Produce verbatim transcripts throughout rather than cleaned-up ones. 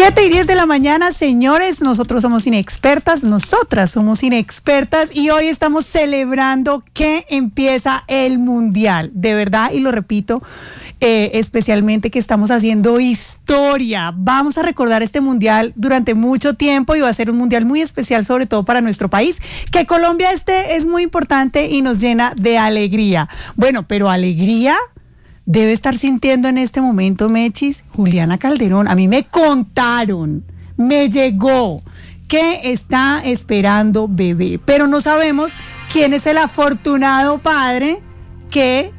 siete y diez de la mañana, señores, nosotros somos inexpertas, nosotras somos inexpertas y hoy estamos celebrando que empieza el Mundial, de verdad, y lo repito, eh, especialmente que estamos haciendo historia. Vamos a recordar este Mundial durante mucho tiempo y va a ser un Mundial muy especial, sobre todo para nuestro país, que Colombia este es muy importante y nos llena de alegría. Bueno, pero alegría debe estar sintiendo en este momento, Mechis, Juliana Calderón. A mí me contaron, me llegó que está esperando bebé, pero no sabemos quién es el afortunado padre que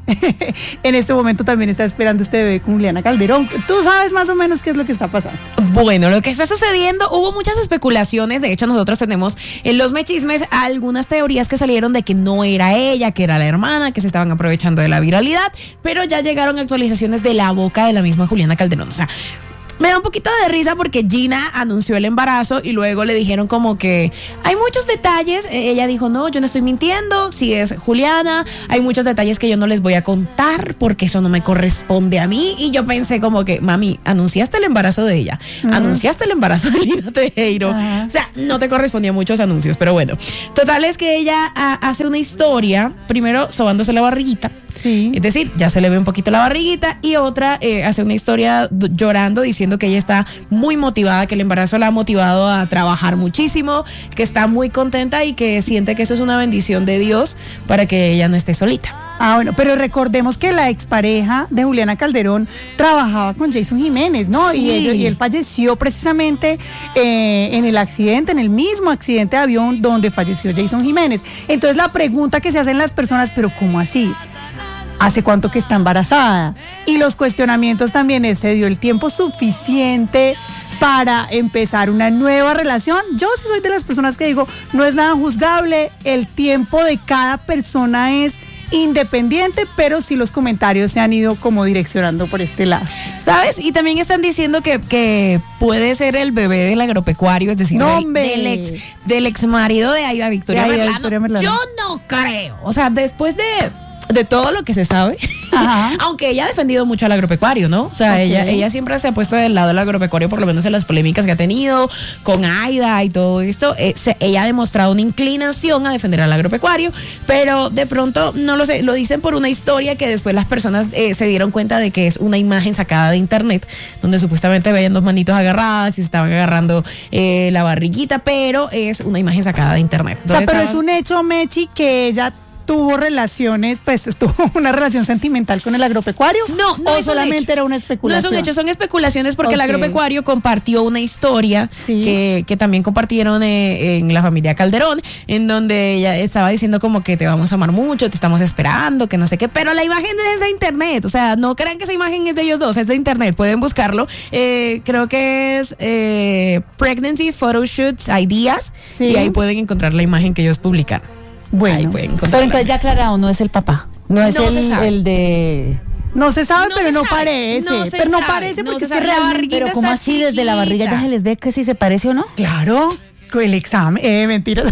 en este momento también está esperando este bebé con Juliana Calderón. ¿Tú sabes más o menos qué es lo que está pasando? Bueno, lo que está sucediendo, hubo muchas especulaciones, de hecho nosotros tenemos en los Mechismes algunas teorías que salieron de que no era ella, que era la hermana, que se estaban aprovechando de la viralidad, pero ya llegaron actualizaciones de la boca de la misma Juliana Calderón, o sea, me da un poquito de risa porque Gina anunció el embarazo y luego le dijeron como que hay muchos detalles. Ella dijo, no, yo no estoy mintiendo, si es Juliana, hay muchos detalles que yo no les voy a contar porque eso no me corresponde a mí. Y yo pensé como que, mami, anunciaste el embarazo de ella, uh-huh. anunciaste el embarazo de Lina Tejero, uh-huh. o sea, no te correspondía muchos anuncios, pero bueno. Total es que ella a, hace una historia, primero sobándose la barriguita, sí. es decir, ya se le ve un poquito la barriguita, y otra eh, hace una historia d- llorando, diciendo que ella está muy motivada, que el embarazo la ha motivado a trabajar muchísimo, que está muy contenta y que siente que eso es una bendición de Dios para que ella no esté solita. Ah, bueno, pero recordemos que la expareja de Juliana Calderón trabajaba con Jason Jiménez, ¿no? Sí. Y, él, y él falleció precisamente eh, en el accidente, en el mismo accidente de avión donde falleció Jason Jiménez. Entonces la pregunta que se hacen las personas, pero ¿cómo así? ¿Hace cuánto que está embarazada? Y los cuestionamientos también es, ¿se dio el tiempo suficiente para empezar una nueva relación? Yo sí soy de las personas que digo, no es nada juzgable, el tiempo de cada persona es independiente, pero sí los comentarios se han ido como direccionando por este lado. ¿Sabes? Y también están diciendo que, que puede ser el bebé del agropecuario, es decir, no, del, del ex del ex marido de Aida Victoria, de Aida Merlano. Victoria Merlano. Yo no creo. O sea, después de de todo lo que se sabe, aunque ella ha defendido mucho al agropecuario, ¿no? O sea, okay. ella, ella siempre se ha puesto del lado del agropecuario, por lo menos en las polémicas que ha tenido con Aida y todo esto. Eh, se, ella ha demostrado una inclinación a defender al agropecuario, pero de pronto, no lo sé, lo dicen por una historia que después las personas eh, se dieron cuenta de que es una imagen sacada de internet, donde supuestamente veían dos manitos agarradas y se estaban agarrando eh, la barriguita, pero es una imagen sacada de internet. Entonces, o sea, pero estaban... es un hecho, Mechi, que ella tuvo relaciones, pues tuvo una relación sentimental con el agropecuario. No, no o es solamente era una especulación. No es un hecho, son especulaciones porque okay. el agropecuario compartió una historia sí. que, que también compartieron eh, en la familia Calderón, en donde ella estaba diciendo como que te vamos a amar mucho, te estamos esperando, que no sé qué, pero la imagen es de internet, o sea, no crean que esa imagen es de ellos dos, es de internet, pueden buscarlo. Eh, creo que es eh, Pregnancy Photoshoots Ideas sí. y ahí pueden encontrar la imagen que ellos publicaron. Bueno, pero entonces ya aclarado, no es el papá, no es no el, el de... No se sabe, no pero se no sabe. parece, No pero no sabe. parece porque no es que realmente... Pero ¿cómo así chiquita? Desde la barriga ya se les ve que si se parece o no? Claro, con el examen, eh, mentiras.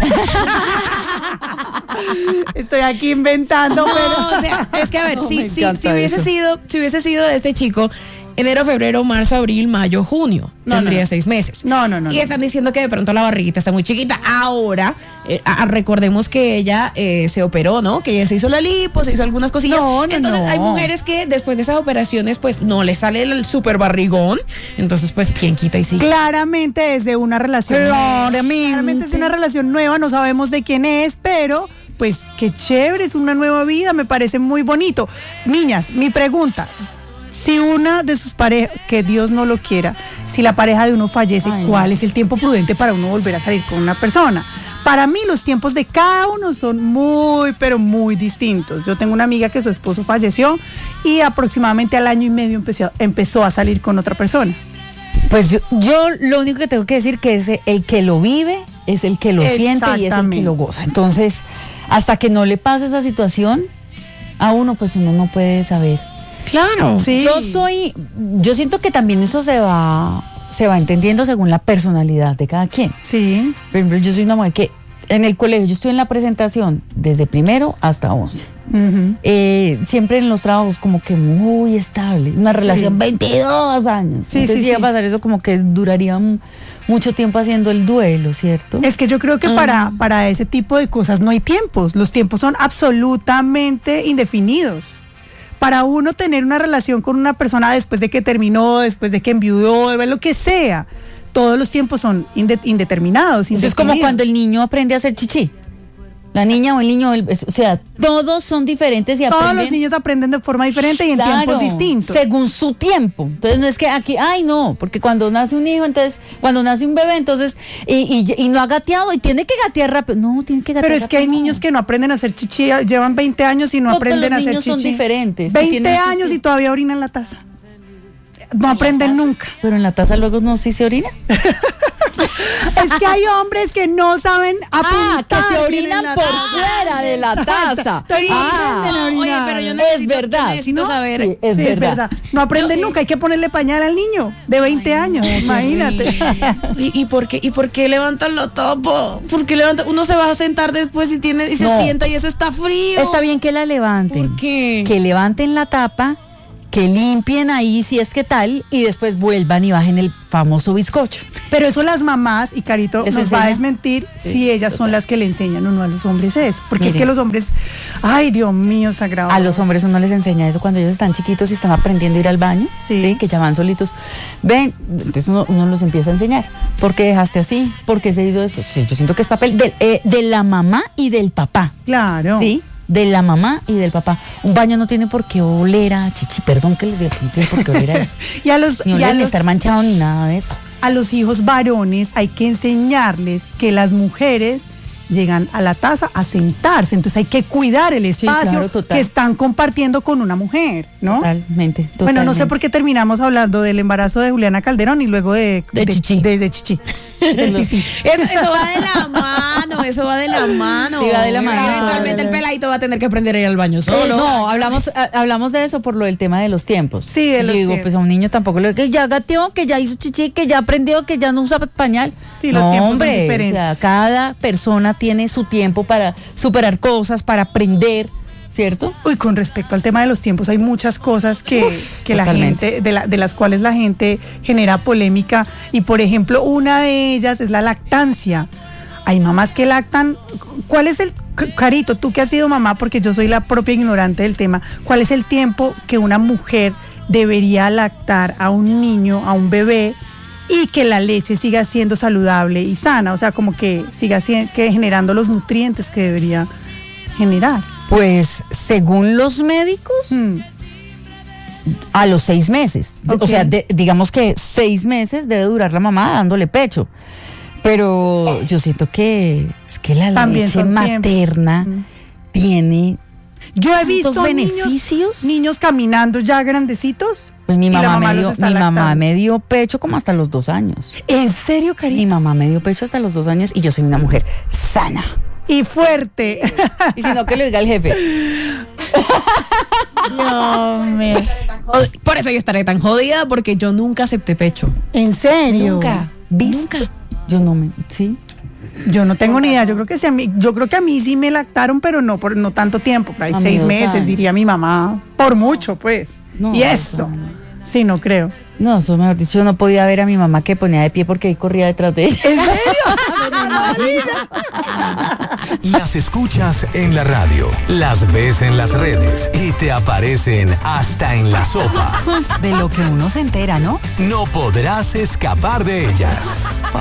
Estoy aquí inventando, no, pero... o sea, es que a ver, no, si, si, si hubiese eso. sido, si hubiese sido de este chico, enero, febrero, marzo, abril, mayo, junio. No, tendría no, no. seis meses. No, no, no. Y están diciendo que de pronto la barriguita está muy chiquita. Ahora, eh, a, recordemos que ella eh, se operó, ¿no? Que ella se hizo la lipo, se hizo algunas cosillas. No, no, entonces no. hay mujeres que después de esas operaciones, pues no les sale el super barrigón. Entonces, pues, ¿quién quita y sigue? Claramente es de una relación. Claramente. Claramente es de una relación nueva, no sabemos de quién es, pero... Pues qué chévere, es una nueva vida, me parece muy bonito. Niñas, mi pregunta, si una de sus parejas, que Dios no lo quiera, si la pareja de uno fallece, Ay, ¿cuál no. es el tiempo prudente para uno volver a salir con una persona? Para mí los tiempos de cada uno son muy, pero muy distintos. Yo tengo una amiga que su esposo falleció y aproximadamente al año y medio empezó, empezó a salir con otra persona. Pues yo, yo lo único que tengo que decir que es el que lo vive, es el que lo siente y es el que lo goza. Entonces, hasta que no le pase esa situación a uno, pues uno no puede saber. Claro. Sí. Yo soy, yo siento que también eso se va, se va entendiendo según la personalidad de cada quien. Sí. Por ejemplo, yo soy una mujer que en el colegio, yo estoy en la presentación desde primero hasta once. Uh-huh. Eh, siempre en los trabajos como que muy estable, una relación sí. veintidós años. Sí, Entonces sí, llega sí. a pasar eso como que duraría mucho tiempo haciendo el duelo, ¿cierto? Es que yo creo que uh-huh. para, para ese tipo de cosas no hay tiempos, los tiempos son absolutamente indefinidos. Para uno tener una relación con una persona después de que terminó, después de que enviudó, lo que sea, todos los tiempos son inde- indeterminados. Eso es como cuando el niño aprende a hacer chichi. La niña o el niño, el, o sea, todos son diferentes y aprenden. Todos los niños aprenden de forma diferente y en claro, tiempos distintos. Según su tiempo. Entonces no es que aquí, ay no, porque cuando nace un hijo, entonces, cuando nace un bebé, entonces, y, y, y no ha gateado y tiene que gatear rápido. No, tiene que gatear Pero es rápido, que hay no. niños que no aprenden a hacer chichi, llevan veinte años y no Todos aprenden a hacer chichi. Los niños son diferentes. veinte años y todavía orinan la taza. No aprenden nunca. Pero en la taza luego no sí se orina. Es que hay hombres que no saben apuntar. Ah, que se orinan por fuera de la taza. Ah, no, oye, pero yo necesito, es verdad. yo necesito ¿No? saber. Sí, es, sí, verdad. es verdad. No aprenden yo, nunca, hay que ponerle pañal al niño de veinte Ay, años, no, imagínate. ¿Y, y, por qué, ¿Y por qué levantan los topos? ¿Por qué levantan? Uno se va a sentar después y, tiene, y se no. sienta y eso está frío. Está bien que la levanten. ¿Por qué? Que levanten la tapa, que limpien ahí si es que tal y después vuelvan y bajen el famoso bizcocho. Pero eso las mamás, y Carito nos enseña? va a desmentir sí, si ellas total. son las que le enseñan o no a los hombres eso. Porque Miren, es que los hombres, ay Dios mío, sagrado. A los hombres uno les enseña eso cuando ellos están chiquitos y están aprendiendo a ir al baño, sí, ¿sí? Que ya van solitos. Ven, entonces uno, uno los empieza a enseñar. ¿Por qué dejaste así? ¿Por qué se hizo eso? Sí, yo siento que es papel de, eh, de la mamá y del papá. Claro. Sí. De la mamá y del papá. Un baño no tiene por qué oler a chichi, perdón que les diga, no tiene por qué oler a eso. y a los, ni oler, y a ni los, estar manchado ni nada de eso. A los hijos varones hay que enseñarles que las mujeres llegan a la taza a sentarse, entonces hay que cuidar el espacio sí, claro, que están compartiendo con una mujer, ¿no? Totalmente, totalmente. Bueno, no sé por qué terminamos hablando del embarazo de Juliana Calderón y luego de de, de chichi. De, de chichi. eso, eso va de la mano, eso va de la mano. Sí, va de la mano. Eventualmente el peladito va a tener que aprender a ir al baño solo. No, hablamos, hablamos de eso por lo del tema de los tiempos. Sí, de los digo, tiempos. Pues a un niño tampoco le que ya gateó, que ya hizo chichi, que ya aprendió, que ya no usa pañal. Sí, los no, tiempos hombre, son diferentes. O sea, cada persona tiene su tiempo para superar cosas, para aprender, ¿cierto? Uy, con respecto al tema de los tiempos, hay muchas cosas que, Uf, que la gente, de, la, de las cuales la gente genera polémica. Y por ejemplo, una de ellas es la lactancia. Hay mamás que lactan. ¿Cuál es el, Carito, tú que has sido mamá, porque yo soy la propia ignorante del tema, cuál es el tiempo que una mujer debería lactar a un niño, a un bebé, y que la leche siga siendo saludable y sana? O sea, como que siga que generando los nutrientes que debería generar. Pues según los médicos, hmm. a los seis meses. Okay. O sea, de, digamos que seis meses debe durar la mamá dándole pecho. Pero yo siento que es que la También leche materna hmm. tiene... Yo he visto beneficios. Niños, niños caminando ya grandecitos. Pues mi mamá, mamá, me dio, mi mamá me dio pecho como hasta los dos años. ¿En serio, Carita? Mi mamá me dio pecho hasta los dos años y yo soy una mujer sana. Y fuerte. Y si no, que lo diga el jefe. No, me... Por eso yo estaré tan jodida, porque yo nunca acepté pecho. ¿En serio? Nunca. ¿Viste? Nunca. Yo no me... ¿Sí? Yo no tengo ni idea, yo creo que sí, a mí, yo creo que a mí sí me lactaron, pero no por no tanto tiempo, hay seis meses, años. diría mi mamá, por mucho, pues. No, y eso, sí, no creo. No, eso mejor dicho, yo no podía ver a mi mamá que ponía de pie porque ahí corría detrás de ella. ¿En serio? Las escuchas en la radio, las ves en las redes y te aparecen hasta en la sopa. De lo que uno se entera, ¿no? No podrás escapar de ellas.